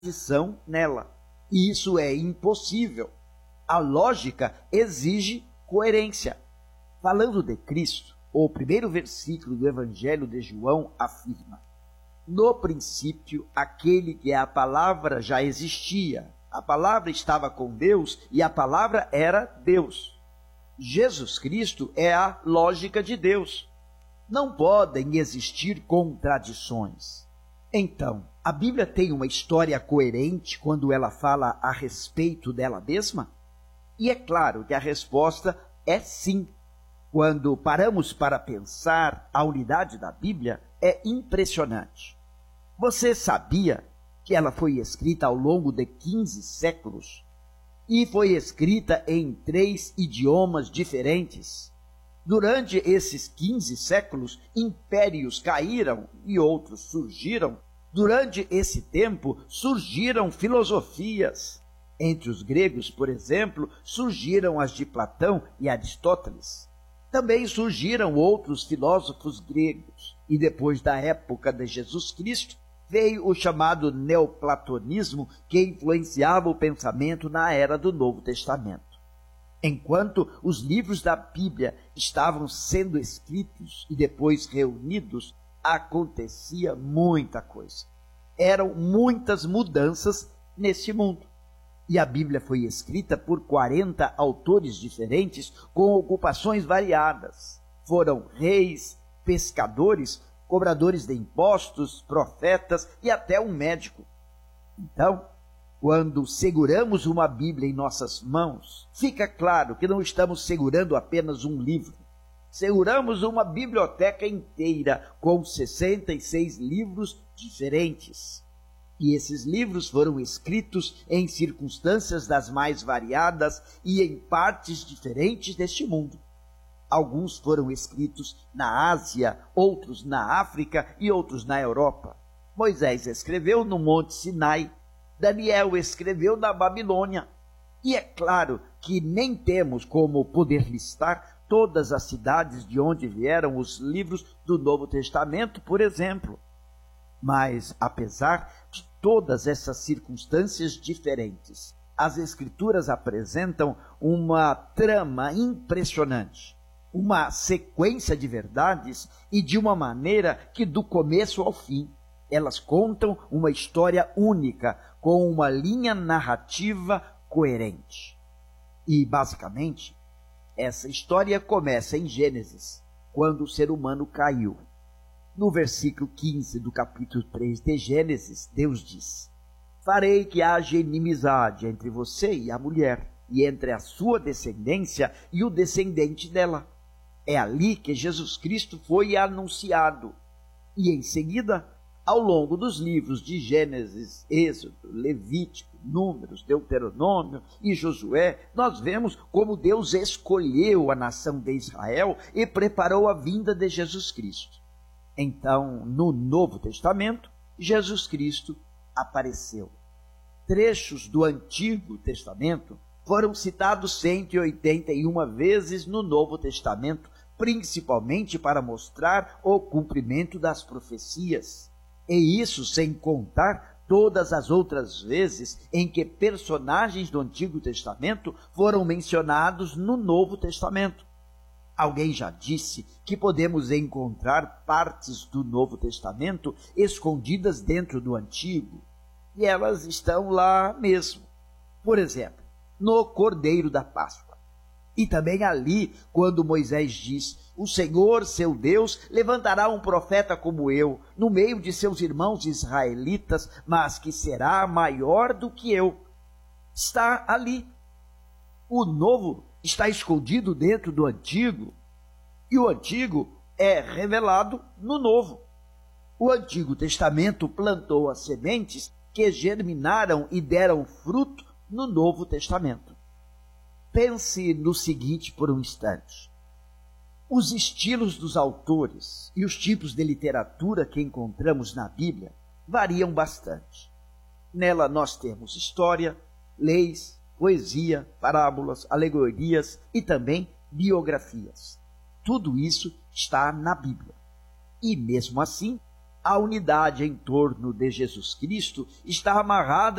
tradição nela. E isso é impossível. A lógica exige coerência. Falando de Cristo, o primeiro versículo do Evangelho de João afirma: no princípio, aquele que é a palavra já existia. A palavra estava com Deus e a palavra era Deus. Jesus Cristo é a lógica de Deus. Não podem existir contradições. Então, a Bíblia tem uma história coerente quando ela fala a respeito dela mesma? E é claro que a resposta é sim. Quando paramos para pensar, a unidade da Bíblia é impressionante. Você sabia que ela foi escrita ao longo de 15 séculos? E foi escrita em 3 idiomas diferentes? Durante esses 15 séculos, impérios caíram e outros surgiram. Durante esse tempo, surgiram filosofias. Entre os gregos, por exemplo, surgiram as de Platão e Aristóteles. Também surgiram outros filósofos gregos. E depois da época de Jesus Cristo, veio o chamado neoplatonismo, que influenciava o pensamento na era do Novo Testamento. Enquanto os livros da Bíblia estavam sendo escritos e depois reunidos, acontecia muita coisa. Eram muitas mudanças nesse mundo. E a Bíblia foi escrita por 40 autores diferentes com ocupações variadas. Foram reis, pescadores, cobradores de impostos, profetas e até um médico. Então, quando seguramos uma Bíblia em nossas mãos, fica claro que não estamos segurando apenas um livro. Seguramos uma biblioteca inteira com 66 livros diferentes. E esses livros foram escritos em circunstâncias das mais variadas e em partes diferentes deste mundo. Alguns foram escritos na Ásia, outros na África e outros na Europa. Moisés escreveu no Monte Sinai, Daniel escreveu na Babilônia. E é claro que nem temos como poder listar todas as cidades de onde vieram os livros do Novo Testamento, por exemplo. Mas, apesar de todas essas circunstâncias diferentes, as Escrituras apresentam uma trama impressionante, uma sequência de verdades e de uma maneira que, do começo ao fim, elas contam uma história única, com uma linha narrativa coerente. E, basicamente, essa história começa em Gênesis, quando o ser humano caiu. No versículo 15 do capítulo 3 de Gênesis, Deus diz: farei que haja inimizade entre você e a mulher, e entre a sua descendência e o descendente dela. É ali que Jesus Cristo foi anunciado. E em seguida, ao longo dos livros de Gênesis, Êxodo, Levítico, Números, Deuteronômio e Josué, nós vemos como Deus escolheu a nação de Israel e preparou a vinda de Jesus Cristo. Então, no Novo Testamento, Jesus Cristo apareceu. Trechos do Antigo Testamento foram citados 181 vezes no Novo Testamento, principalmente para mostrar o cumprimento das profecias. E isso sem contar todas as outras vezes em que personagens do Antigo Testamento foram mencionados no Novo Testamento. Alguém já disse que podemos encontrar partes do Novo Testamento escondidas dentro do Antigo, e elas estão lá mesmo. Por exemplo, no Cordeiro da Páscoa. E também ali, quando Moisés diz: o Senhor, seu Deus, levantará um profeta como eu, no meio de seus irmãos israelitas, mas que será maior do que eu. Está ali. O novo está escondido dentro do antigo, e o antigo é revelado no novo. O Antigo Testamento plantou as sementes que germinaram e deram fruto no Novo Testamento. Pense no seguinte por um instante. Os estilos dos autores e os tipos de literatura que encontramos na Bíblia variam bastante. Nela nós temos história, leis, poesia, parábolas, alegorias e também biografias. Tudo isso está na Bíblia. E mesmo assim, A unidade em torno de Jesus Cristo está amarrada